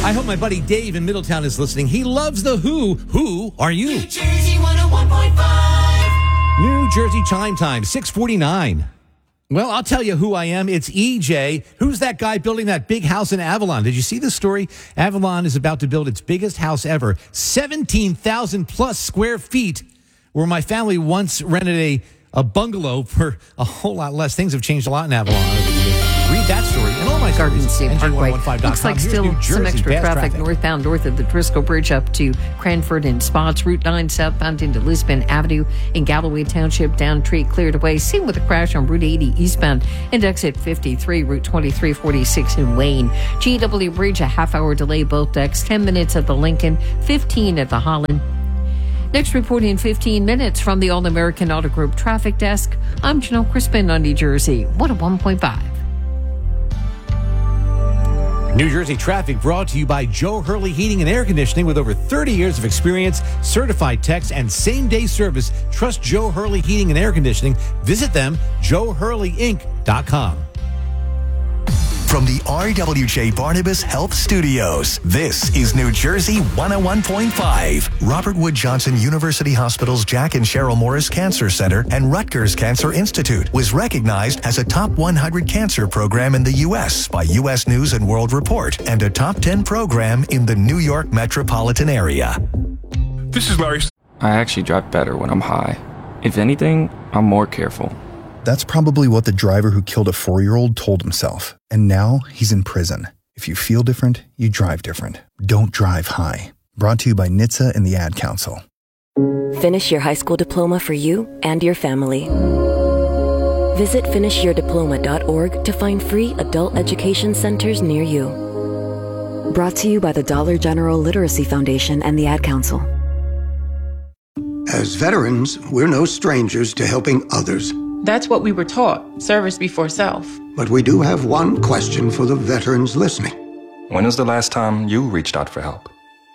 I hope my buddy Dave in Middletown is listening. He loves the Who. Who are you? New Jersey 101.5. New Jersey chime time, 6:49. Well, I'll tell you who I am. It's EJ. Who's that guy building that big house in Avalon? Did you see this story? Avalon is about to build its biggest house ever, 17,000 plus square feet, where my family once rented a bungalow for a whole lot less. Things have changed a lot in Avalon over the years. Read that story and all my Garden State Parkway. NJ115.com. Looks like Here's still New Jersey some extra fast traffic northbound north of the Driscoll Bridge up to Cranford and Spots. Route 9 southbound into Lisbon Avenue in Galloway Township. Down Tree cleared away. Seen with a crash on Route 80 eastbound and exit 53, Route 2346 in Wayne. GW Bridge, a half-hour delay, both decks. 10 minutes at the Lincoln, 15 at the Holland. Next report in 15 minutes from the All-American Auto Group Traffic Desk. I'm Janelle Crispin on New Jersey 101.5. New Jersey traffic brought to you by Joe Hurley Heating and Air Conditioning. With over 30 years of experience, certified techs, and same-day service. Trust Joe Hurley Heating and Air Conditioning. Visit them, joehurleyinc.com. From the RWJ Barnabas Health Studios, this is New Jersey 101.5. Robert Wood Johnson University Hospital's Jack and Cheryl Morris Cancer Center and Rutgers Cancer Institute was recognized as a top 100 cancer program in the U.S. by U.S. News and World Report and a top 10 program in the New York metropolitan area. This is Larry. I actually drive better when I'm high. If anything, I'm more careful. That's probably what the driver who killed a 4-year-old told himself. And now he's in prison. If you feel different, you drive different. Don't drive high. Brought to you by NHTSA and the Ad Council. Finish your high school diploma for you and your family. Visit finishyourdiploma.org to find free adult education centers near you. Brought to you by the Dollar General Literacy Foundation and the Ad Council. As veterans, we're no strangers to helping others. That's what we were taught, service before self. But we do have one question for the veterans listening. When was the last time you reached out for help?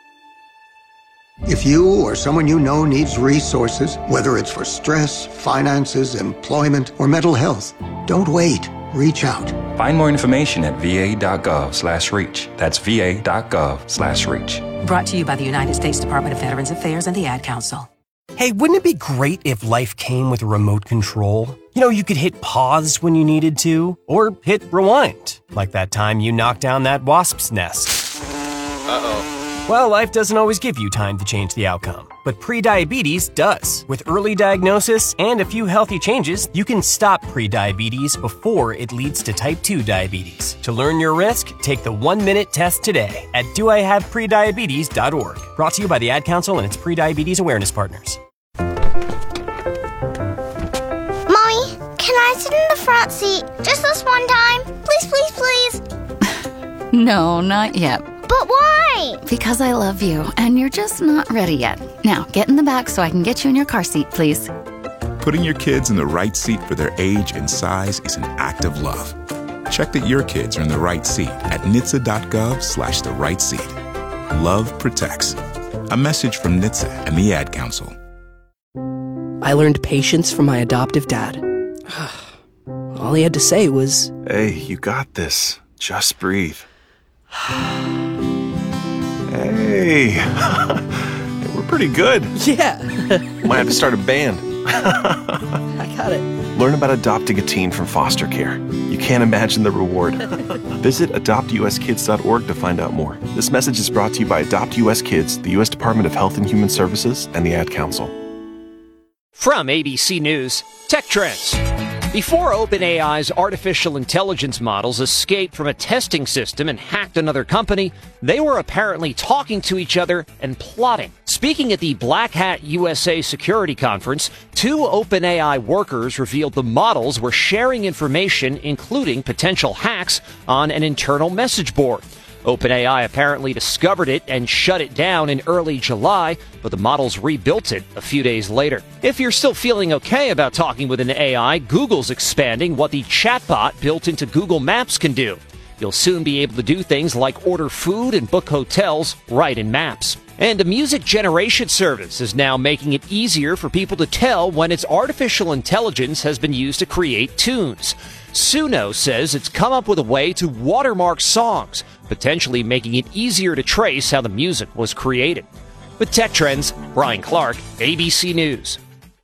If you or someone you know needs resources, whether it's for stress, finances, employment, or mental health, don't wait. Reach out. Find more information at va.gov/reach. That's va.gov/reach. Brought to you by the United States Department of Veterans Affairs and the Ad Council. Hey, wouldn't it be great if life came with a remote control? You know, you could hit pause when you needed to, or hit rewind, like that time you knocked down that wasp's nest. Uh-oh. Well, life doesn't always give you time to change the outcome, but prediabetes does. With early diagnosis and a few healthy changes, you can stop prediabetes before it leads to type 2 diabetes. To learn your risk, take the 1-minute test today at doihaveprediabetes.org. Brought to you by the Ad Council and its prediabetes awareness partners. Mommy, can I sit in the front seat just this one time? Please, please, please. No, not yet. But why? Because I love you, and you're just not ready yet. Now, get in the back so I can get you in your car seat, please. Putting your kids in the right seat for their age and size is an act of love. Check that your kids are in the right seat at NHTSA.gov/the right seat. Love protects. A message from NHTSA and the Ad Council. I learned patience from my adoptive dad. All he had to say was, "Hey, you got this. Just breathe." Hey, we're pretty good. Yeah. Might have to start a band. I got it. Learn about adopting a teen from foster care. You can't imagine the reward. Visit adoptuskids.org to find out more. This message is brought to you by Adopt US Kids, the U.S. Department of Health and Human Services, and the Ad Council. From ABC News, Tech Trends. Before OpenAI's artificial intelligence models escaped from a testing system and hacked another company, they were apparently talking to each other and plotting. Speaking at the Black Hat USA Security Conference, 2 OpenAI workers revealed the models were sharing information, including potential hacks, on an internal message board. OpenAI apparently discovered it and shut it down in early July, but the models rebuilt it a few days later. If you're still feeling okay about talking with an AI, Google's expanding what the chatbot built into Google Maps can do. You'll soon be able to do things like order food and book hotels right in Maps. And a music generation service is now making it easier for people to tell when its artificial intelligence has been used to create tunes. Suno says it's come up with a way to watermark songs, potentially making it easier to trace how the music was created. With Tech Trends, Brian Clark, ABC News.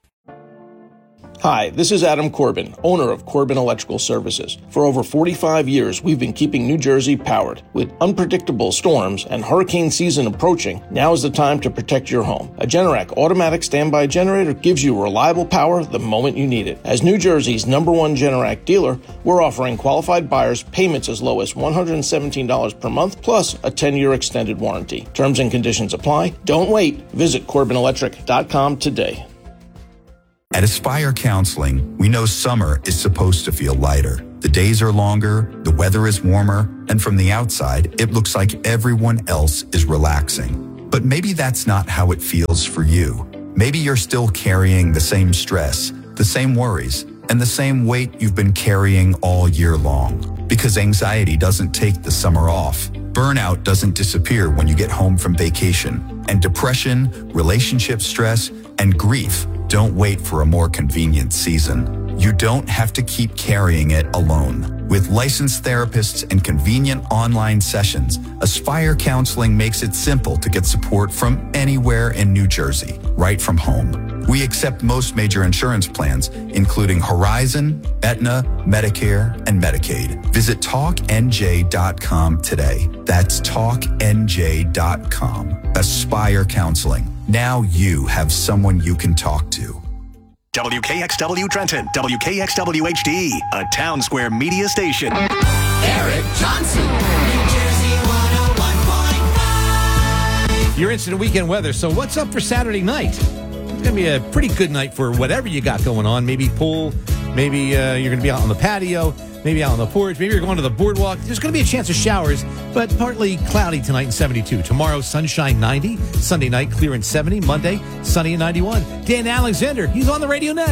Hi, this is Adam Corbin, owner of Corbin Electrical Services. For over 45 years, we've been keeping New Jersey powered. With unpredictable storms and hurricane season approaching, now is the time to protect your home. A Generac automatic standby generator gives you reliable power the moment you need it. As New Jersey's #1 Generac dealer, we're offering qualified buyers payments as low as $117 per month, plus a 10-year extended warranty. Terms and conditions apply. Don't wait. Visit CorbinElectric.com today. At Aspire Counseling, we know summer is supposed to feel lighter. The days are longer, the weather is warmer, and from the outside, it looks like everyone else is relaxing. But maybe that's not how it feels for you. Maybe you're still carrying the same stress, the same worries, and the same weight you've been carrying all year long. Because anxiety doesn't take the summer off. Burnout doesn't disappear when you get home from vacation. And depression, relationship stress, and grief don't wait for a more convenient season. You don't have to keep carrying it alone. With licensed therapists and convenient online sessions, Aspire Counseling makes it simple to get support from anywhere in New Jersey, right from home. We accept most major insurance plans, including Horizon, Aetna, Medicare, and Medicaid. Visit TalkNJ.com today. That's TalkNJ.com. Aspire Counseling. Now you have someone you can talk to. WKXW Trenton, WKXW HD, a Town Square media station. Eric Johnson, New Jersey 101.5. Your instant weekend weather. So what's up for Saturday night? It's going to be a pretty good night for whatever you got going on. Maybe pool. Maybe you're going to be out on the patio. Maybe out on the porch. Maybe you're going to the boardwalk. There's going to be a chance of showers, but partly cloudy tonight and 72. Tomorrow, sunshine 90. Sunday night, clear and 70. Monday, sunny and 91. Dan Alexander, he's on the radio next.